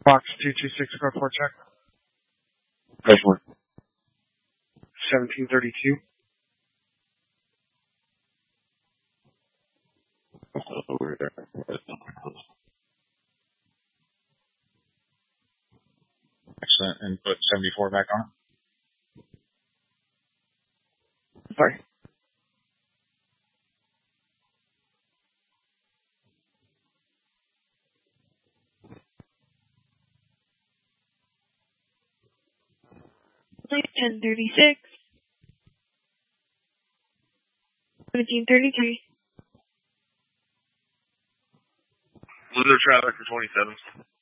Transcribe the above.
Box 226, code 4 check. Go for it. 1732. Over there. Excellent. And put 74 back on it. Sorry. Flight 1036. 1733. Loser traffic for 27.